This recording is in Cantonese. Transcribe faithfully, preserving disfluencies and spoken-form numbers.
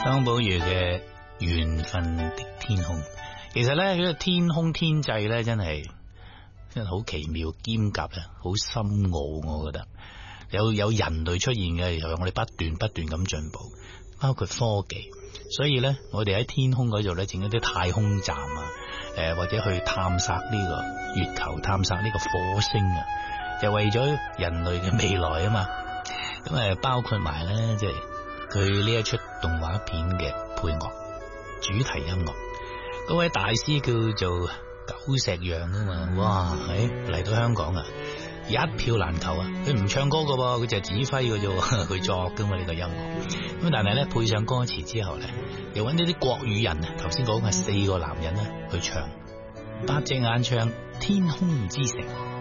張寶如嘅緣分的天空，其實咧呢個天空天際咧真係真係好奇妙兼夾啊，好深奧，我覺得有有人類出現嘅，又有我哋不斷不斷咁進步，包括科技，所以咧我哋喺天空嗰度咧整一啲太空站啊，誒、呃、或者去探索呢個月球，探索呢個火星啊，就為咗人類嘅未來啊嘛，咁誒包括埋咧即係佢呢一出動畫片嘅配樂、主題音樂，嗰位大師叫做久石讓啊嘛，哇，誒嚟到香港啊，一票難求啊！佢唔唱歌噶噃，佢就係指揮嘅啫，佢作噶嘛呢個音樂。咁但係咧配上歌詞之後咧，又揾咗啲國語人啊，頭先講係四個男人咧去唱，八隻眼唱《天空之城》。